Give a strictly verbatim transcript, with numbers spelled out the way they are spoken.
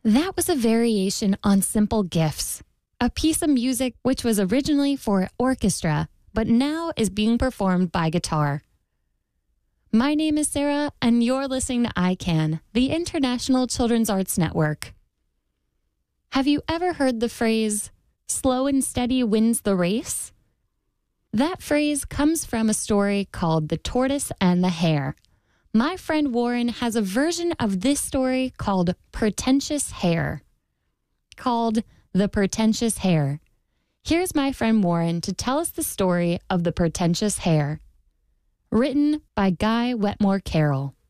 That was a variation on Simple Gifts, a piece of music which was originally for orchestra, but now is being performed by guitar. My name is Sarah, and you're listening to I CAN, the International Children's Arts Network. Have you ever heard the phrase, slow and steady wins the race? That phrase comes from a story called The Tortoise and the Hare. My friend Warren has a version of this story called Pretentious Hare. Called The Pretentious Hare. Here's my friend Warren to tell us the story of The Pretentious Hare. Written by Guy Wetmore Carroll.